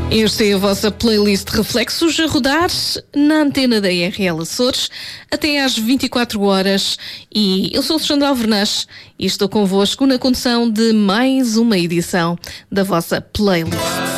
Esta é a vossa playlist Reflexos a rodar na antena da RL Açores até às 24 horas. E eu sou Alexandra Alvernaz e estou convosco na condução de mais uma edição da vossa playlist.